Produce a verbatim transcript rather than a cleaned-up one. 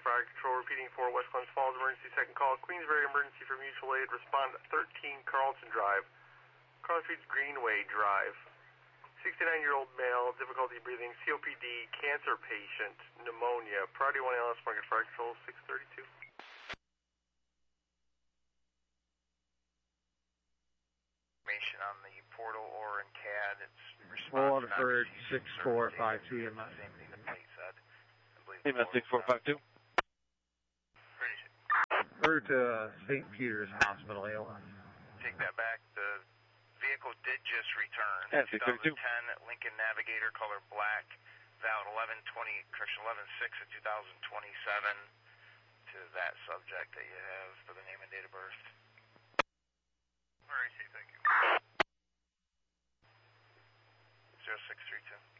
Market Fire Control, repeating for West Clemens Falls emergency second call. Queensbury emergency for mutual aid. Respond at thirteen Carlton Drive. Carlton Street's Greenway Drive. sixty-nine-year-old male, difficulty breathing, C O P D, cancer patient, pneumonia. Priority one L S Market Fire Control, six thirty-two. Information on the portal or in C A D. It's response for six four five two. Same thing the plate said. Hey, man, six four five two. Through to uh, Saint Peter's Hospital, A O S. Take that back. The vehicle did just return. Yeah, six thirty-two. twenty ten Lincoln Navigator, color black, valid eleven twenty, correction eleven six of two thousand twenty-seven to that subject that you have for the name and date of birth. All right, thank you. zero six three two.